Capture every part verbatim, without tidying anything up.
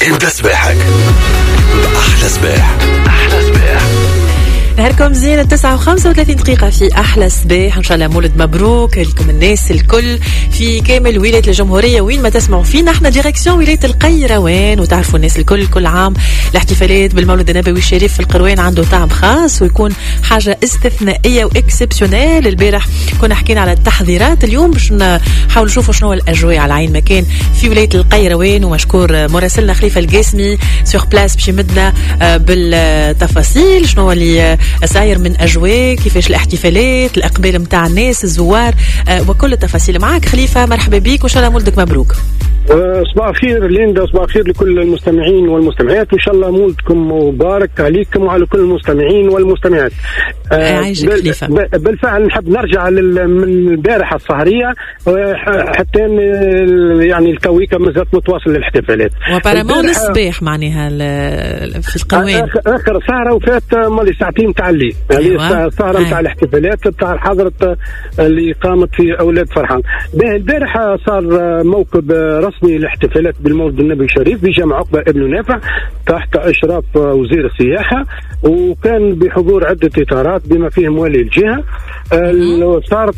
ابدأ سباحك بأحلى سباح. أحلى سباح. نهاركم زين. تسعة وخمسة وثلاثين دقيقة في أحلى سباح. إن شاء الله مولد مبروك لكم الناس الكل في كامل ولاية الجمهورية وين ما تسمعوا فينا. احنا ديريكسيون ولاية القيروان، وتعرفوا الناس الكل كل عام الاحتفالات بالمولد النبوي الشريف في القروان عنده طعم خاص ويكون حاجة استثنائية واكسبسيونيل. البارح كنا حكينا على التحضيرات، اليوم باش نحاول نشوفوا شنو الأجواء على عين مكان في ولاية القيروان، ومشكور مراسلنا خليفة القاسمي سور بلاس باش يمدنا بالتفاصيل شنو اللي ساير من أجواء، كيفاش الاحتفالات، الأقبال متاع الناس الزوار أه وكل التفاصيل. معك خليفة، مرحبا بك وإن شاء الله مولدك مبروك. صباح الخير ليندا، صباح الخير لكل المستمعين والمستمعات، وإن شاء الله مولدكم مبارك عليكم وعلى كل المستمعين والمستمعات. عايشك خليفة. بالفعل نحب نرجع من البارحة السهرية حتى يعني الكويكة مازالت متواصل للاحتفالات. وبارامون الصباح معناها في القروان آخر سهرة وفات مالي ساعتين تاع الليل، يعني السهرة نتاع الاحتفالات نتاع حضرة اللي قامت في أولاد فرحان. البارحة صار موكب رسمي الاحتفالات بالمولد النبوي الشريف بجامع عقبة ابن نافع تحت إشراف وزير السياحة، وكان بحضور عدة إطارات بما فيهم والي الجهة. صارت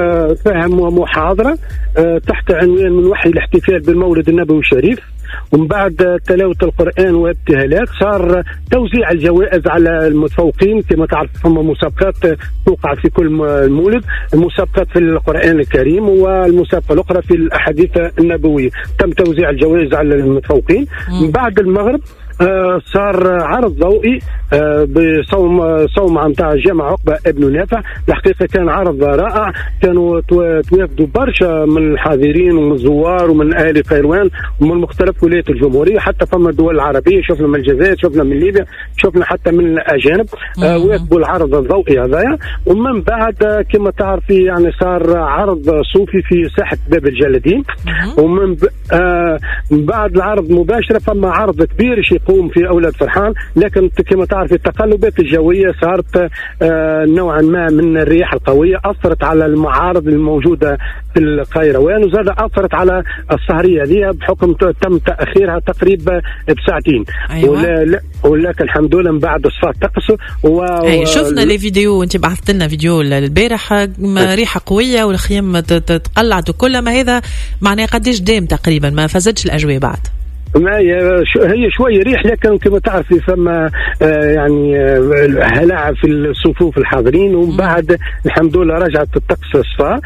فهم محاضرة تحت عنوان من وحي الاحتفال بالمولد النبوي الشريف، ومن بعد تلاوة القرآن وابتهالات صار توزيع الجوائز على المتفوقين. كما تعرف ثم مسابقات توقع في كل مولد، المسابقات في القرآن الكريم والمسابقة الأخرى في الأحاديث النبوية. تم توزيع الجوائز على المتفوقين. من بعد المغرب آه صار عرض ضوئي آه بصوم صوم نتاع جامع عقبة ابن نافع. الحقيقة كان عرض رائع، كانوا توافدوا برشا من الحاضرين ومن الزوار ومن أهل قيروان ومن مختلف ولايات الجمهورية، حتى فما الدول العربية، شفنا من الجزائر، شفنا من ليبيا، شفنا حتى من الأجانب آه وافدوا العرض الضوئي هذايا. ومن بعد كما تعرفي يعني صار عرض صوفي في ساحة باب الجلدين. ومن آه بعد العرض مباشرة فما عرض كبير يقوم في أولاد فرحان، لكن كما تعرف التقلبات الجوية صارت آه نوعا ما من الرياح القوية أثرت على المعارض الموجودة في القيروان، وزاد أثرت على السهرية هذه بحكم تم تأخيرها تقريبا بساعتين. أيوة. ولا ولكن الحمد لله من بعد صفات طقس و... أي شفنا لي فيديو، أنت بعثت لنا فيديو البارح ريحة قوية والخيام تقلعت وكل ما هذا معناه قديش دام تقريبا ما فزتش الأجواء بعد. ما هي شوية ريح، لكن كما تعرفي فما يعني هلع في الصفوف الحاضرين. ومن بعد الحمد لله رجعت الطقس صفاء،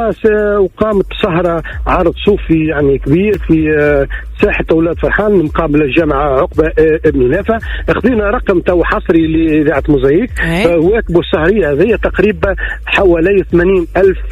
وقامت سهرة عرض صوفي يعني كبير في ساحة أولاد فرحان مقابل الجامعة عقبة ابن نافع. اخذنا رقم تو حصري لإذاعة موزايك واكبوا السهرية هذه تقريبا حوالي ثمانين ألف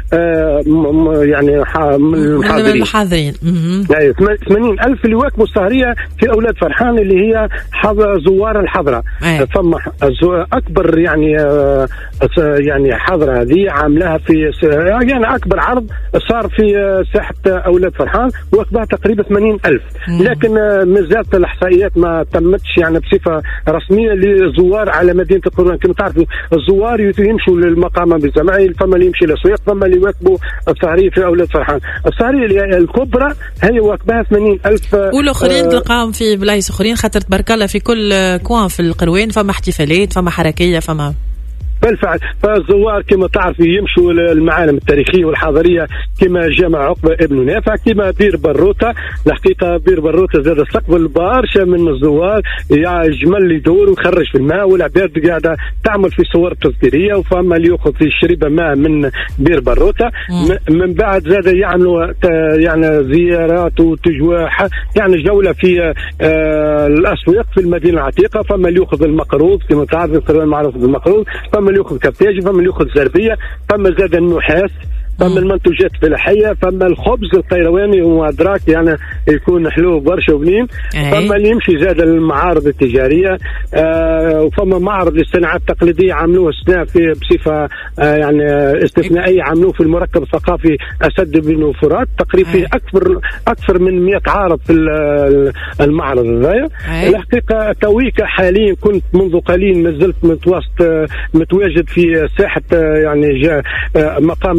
يعني من الحاضرين. ثمانين ألف اللي واكبوا السهرية في أولاد فرحان اللي هي زوار الحضرة. ثم أكبر يعني يعني حضرة هذه عاملاها في يعني أكبر عرض صار في ساحة أولاد فرحان واكبها تقريبا ثمانين ألف. لكن مازالت الإحصائيات ما تمتش يعني بصفة رسمية للزوار على مدينة القروان. كما تعرفوا الزوار يمشوا للمقام بالجماعي، فما اللي يمشي للسويق، فما اللي يواكبوا السهرية في أولاد فرحان. السهرية الكبرى هي واكبها ثمانين ألف، والاخرين تلقاهم في بلايص اخرين، خاطر تبارك الله في كل كوان في القروان فما احتفالات، فما حركيه، فما بالفعل. فالزوار كما تعرف يمشوا المعالم التاريخية والحضارية كما جامع عقبة ابن نافع، كما بير بروتا. الحقيقة بير بروتا زاد استقبل برشا من الزوار، يجمل يدور ويخرج في الماء، والعباد قاعدة تعمل في صور تذكارية، وفما اللي يأخذ في شريبة ماء من بير بروتا. من بعد زاد يعملوا يعني زيارات وتجواح يعني جولة في آه الأسواق في المدينة العتيقة. فما اللي يأخذ المقروض كما تعرف القروان معروف بالمقروض، فما اللي يأخذ كرتاج، فما اللي يأخذ زربية، فما زاد النحاس، فما المنتوجات الفلاحية، فما الخبز القيرواني وأدراك يعني يكون حلو برشا وبنين. فما اللي يمشي زاد المعارض التجارية، آه وفما معرض للصناعات التقليدية عملوه السنة في بصفة آه يعني استثنائية، عملوه في المركب الثقافي أسد بن فرات تقريبا في أكثر أكثر من مئة عارض في المعرض هذايا. الحقيقة تويكا حاليا كنت منذ قليل ما زلت متواجد متواجد في ساحة يعني جاء مقام بيزا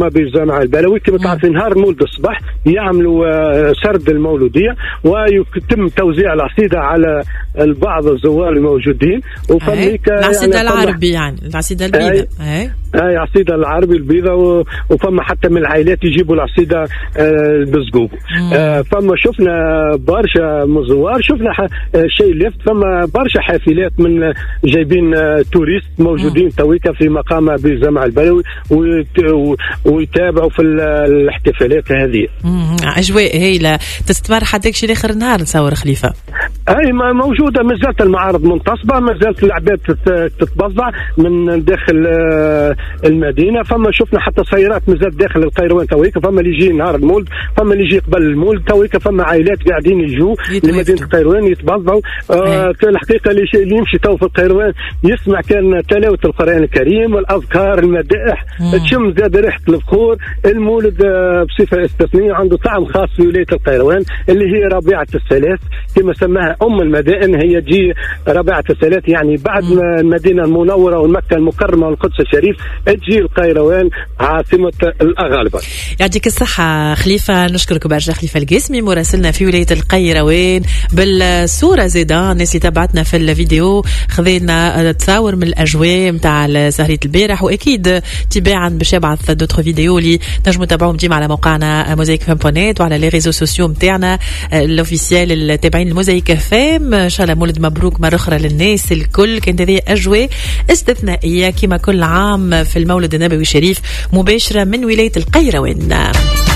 بالجامع البلوي. كما تعرفين نهار المولد الصباح يعملوا سرد المولوديه ويتم توزيع العصيده على البعض الزوار الموجودين. وفميك العصيده يعني العربي يعني العصيده البيضاء اي اي عصيده العربي البيضاء، وفما حتى من العائلات يجيبوا العصيده البزقوق. فما شفنا برشا مزوار، شفنا شيء لفت، فما برشا حافلات من جايبين توريست موجودين تويكا في مقام بالجامع البلوي ويتابعوا في الاحتفالات هذه. اجواء هايله تستمر حتى شي لاخر نهار نصور خليفه. اي موجوده، ما زالت المعارض منتصبه، ما زالت العباد تتبضع من داخل المدينه. فما شفنا حتى سيارات ما زالت داخل القيروان تويكا، فما اللي يجي نهار المولد، فما اللي يجي قبل المولد تويكا، فما عائلات قاعدين يجوا لمدينه القيروان يتبضعوا. آه الحقيقه اللي يمشي تو في القيروان يسمع كان تلاوه القران الكريم والاذكار المدائح، تشم زاد ريحه البخور. المولد آه بصفه استثنائيه عنده طعم خاص في ولايه القيروان اللي هي ربيعه الثلاث كما سماها ام المدائن. هي تجي ربيعه الثلاث يعني بعد ما المدينه المنوره والمكه المكرمه والقدس الشريف تجي القيروان عاصمه الاغالبه. يعطيك الصحه خليفه، نشكرك برشا خليفه القاسمي مراسلنا في ولايه القيروان بالصوره زيدا. الناس اللي تابعتنا في الفيديو خذينا تصاور من الاجواء نتاع سهريه البارح، واكيد تباعا باش يبعث دوتر فيديو اللي تنجموا تتابعوهم ديما على موقعنا موزايك فام بونيت وعلى لي ريزو سوسيو نتاعنا الاوفيسيال التابعين لموزايك فام. ان شاء الله مولد مبروك مره اخرى للناس الكل. كانت هذه اجواء استثنائيه كما كل عام في المولد النبوي الشريف مباشره من ولايه القيروان.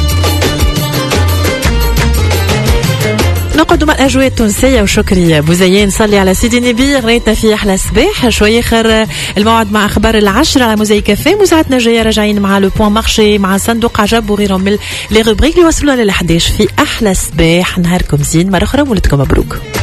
نقعد مع الأجواء التونسية وشكري بوزيان. صلي على سيدي النبي. غنيتنا في أحلى صباح شوية خير الموعد مع أخبار العشرة على موزايك فام، وساعتنا جاية راجعين مع لو بوان مارشي مع صندوق عجب وغيرهم من لي روبريك اللي وصلوا للحداش في أحلى صباح. نهاركم زين مرة أخرى، مولدكم مبروك.